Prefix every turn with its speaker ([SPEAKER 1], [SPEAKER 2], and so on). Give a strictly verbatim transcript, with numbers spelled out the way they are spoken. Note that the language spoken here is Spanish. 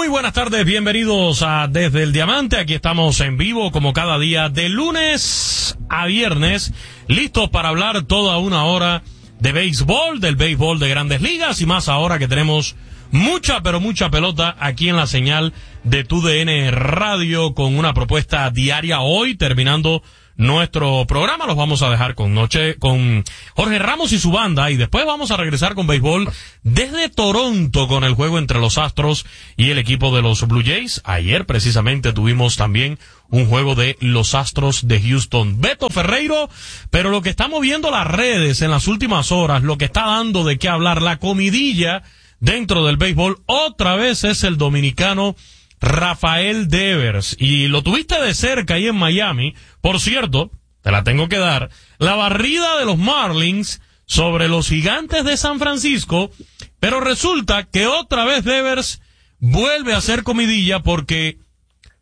[SPEAKER 1] buenas tardes, bienvenidos a Desde el Diamante. Aquí estamos en vivo como cada día de lunes a viernes, listos para hablar toda una hora de béisbol, del béisbol de Grandes Ligas y más ahora que tenemos mucha pero mucha pelota aquí en la señal de Tu D N Radio con una propuesta diaria hoy terminando nuestro programa. Los vamos a dejar con noche con Jorge Ramos y su banda y después vamos a regresar con béisbol desde Toronto con el juego entre los Astros y el equipo de los Blue Jays. Ayer precisamente tuvimos también un juego de los Astros de Houston. Beto Ferreiro, pero lo que está moviendo las redes en las últimas horas, lo que está dando de qué hablar, la comidilla dentro del béisbol, otra vez es el dominicano Rafael Devers, y lo tuviste de cerca ahí en Miami. Por cierto, te la tengo que dar, la barrida de los Marlins sobre los Gigantes de San Francisco, pero resulta que otra vez Devers vuelve a hacer comidilla porque